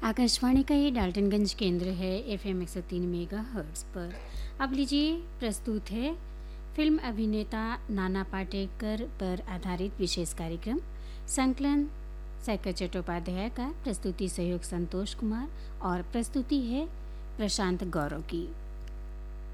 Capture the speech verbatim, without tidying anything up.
आकाशवाणी का ये डाल्टनगंज केंद्र है एफ एम एक सौ तीन मेगा हर्ट्स पर। अब लीजिए, प्रस्तुत है फिल्म अभिनेता नाना पाटेकर पर आधारित विशेष कार्यक्रम। संकलन शेखर चट्टोपाध्याय का, प्रस्तुति सहयोग संतोष कुमार और प्रस्तुति है प्रशांत गौरव की।